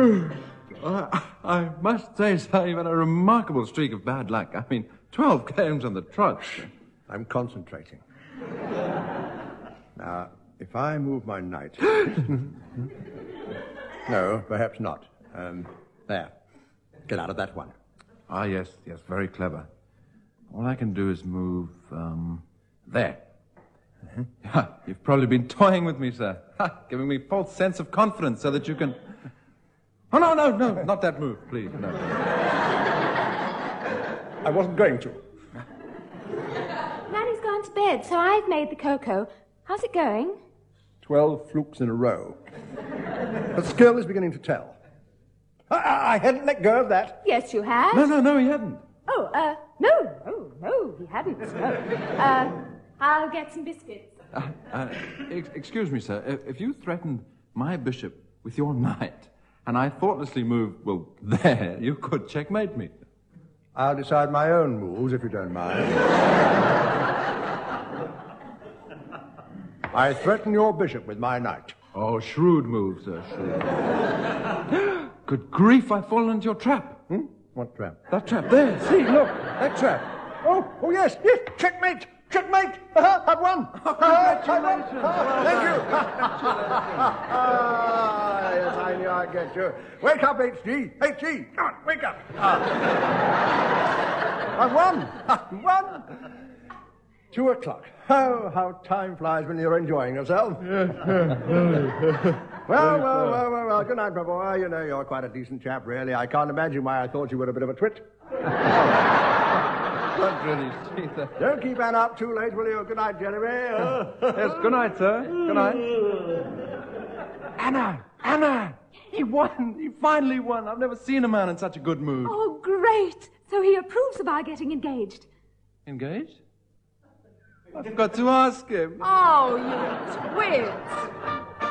I must say, sir, you've had a remarkable streak of bad luck. I mean, 12 games on the trot. I'm concentrating. Now, if I move my knight... No, perhaps not. There. Get out of that one. Ah, yes, very clever. All I can do is move, there. You've probably been toying with me, sir. Giving me false sense of confidence so that you can... Oh, no, not that move, please, no. I wasn't going to. Nanny's gone to bed, so I've made the cocoa. How's it going? 12 flukes in a row. The skill is beginning to tell. I hadn't let go of that. Yes, you have. No, he hadn't. Oh, no, he hadn't. No. I'll get some biscuits. Excuse me, sir. If you threatened my bishop with your knight, and I thoughtlessly moved, well, there, you could checkmate me. I'll decide my own moves, if you don't mind. I threaten your bishop with my knight. Oh, shrewd move, sir, shrewd. Good grief, I've fallen into your trap. What trap? That trap there. See, look, that trap. Oh, yes, checkmate. I've won. Congratulations. Thank you. Yes, I knew I'd get you. Wake up, H.G. Come on, wake up. I've won. 2 o'clock. Oh, how time flies when you're enjoying yourself. Well. Good night, my boy. You know, you're quite a decent chap, really. I can't imagine why I thought you were a bit of a twit. Don't really see that. Don't keep Anna up too late, will you? Good night, Jeremy. Yes, good night, sir. Good night. Anna! He won. He finally won. I've never seen a man in such a good mood. Oh, great. So he approves of our getting engaged. Engaged? I've got to ask him. Oh, you twit.